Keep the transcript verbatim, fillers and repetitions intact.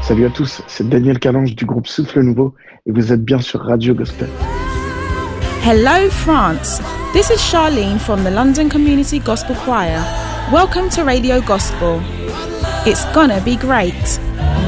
Salut à tous, c'est Daniel Calange du groupe Souffle Nouveau et vous êtes bien sur Radio Gospel. Hello France, this is Charlene from the London Community Gospel Choir. Welcome to Radio Gospel. It's gonna be great.